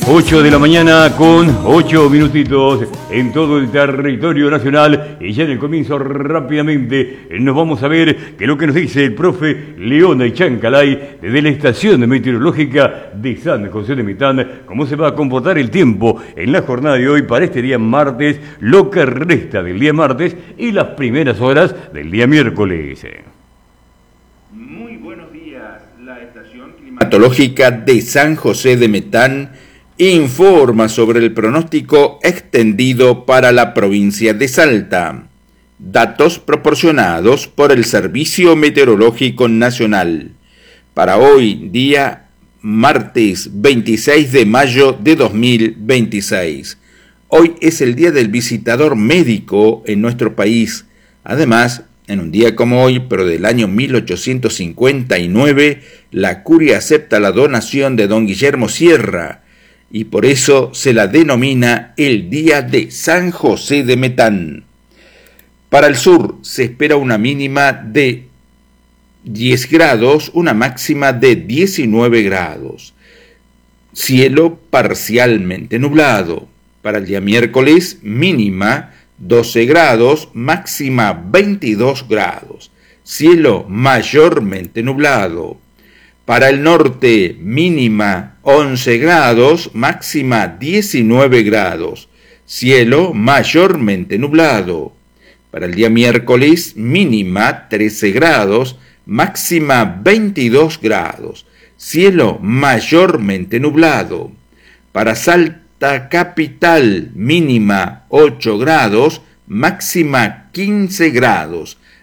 8 de la mañana con 8 minutitos en todo el territorio nacional y ya en el comienzo rápidamente nos vamos a ver que lo que nos dice el profe Leona Chancalay desde la estación meteorológica de San José de Metán, cómo se va a comportar el tiempo en la jornada de hoy para este día martes, lo que resta del día martes y las primeras horas del día miércoles. Muy buenos días, la estación climatológica de San José de Metán informa sobre el pronóstico extendido para la provincia de Salta. Datos proporcionados por el Servicio Meteorológico Nacional. Para hoy, día martes 26 de mayo de 2026. Hoy es el Día del Visitador Médico en nuestro país. Además, en un día como hoy, pero del año 1859, la curia acepta la donación de don Guillermo Sierra, y por eso se la denomina el Día de San José de Metán. Para el sur se espera una mínima de 10 grados, una máxima de 19 grados. Cielo parcialmente nublado. Para el día miércoles, mínima 12 grados, máxima 22 grados. Cielo mayormente nublado. Para el norte, mínima 11 grados, máxima 19 grados. Cielo mayormente nublado. Para el día miércoles, mínima 13 grados, máxima 22 grados. Cielo mayormente nublado. Para Salta capital, mínima 8 grados, máxima 15 grados.